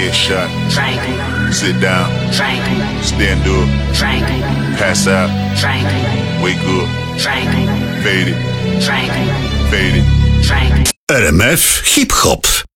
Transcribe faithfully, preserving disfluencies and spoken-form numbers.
Headshot. Drinking. Sit down. Drinking. Stand up. Drinking. Pass out. Drinking. Wake up. Drinking. Fade it. Drinking. Fade it. Drinking. R M F Hip Hop.